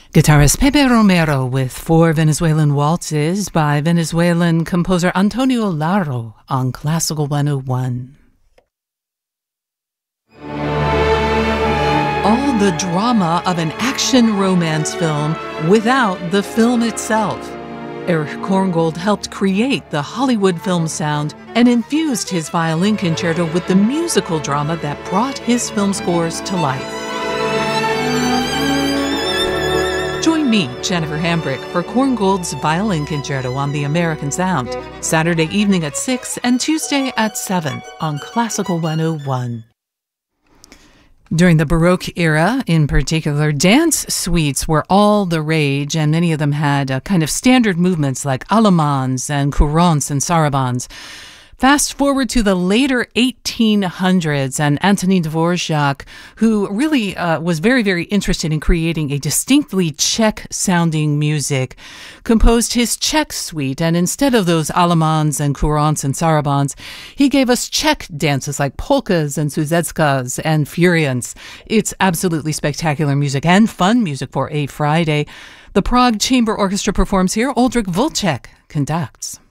Guitarist Pepe Romero with 4 Venezuelan waltzes by Venezuelan composer Antonio Larro on Classical 101. All the drama of an action romance film without the film itself. Erich Korngold helped create the Hollywood film sound and infused his violin concerto with the musical drama that brought his film scores to life. Join me, Jennifer Hambrick, for Korngold's Violin Concerto on the American Sound, Saturday evening at 6 and Tuesday at 7 on Classical 101. During the Baroque era, in particular, dance suites were all the rage, and many of them had kind of standard movements like allemands and courances and sarabands. Fast forward to the later 1800s, and Antonin Dvorak, who really was very, very interested in creating a distinctly Czech-sounding music, composed his Czech suite, and instead of those allemands and courances and sarabands, he gave us Czech dances like polkas and suzetskas and furians. It's absolutely spectacular music and fun music for a Friday. The Prague Chamber Orchestra performs here. Oldřich Vlček conducts.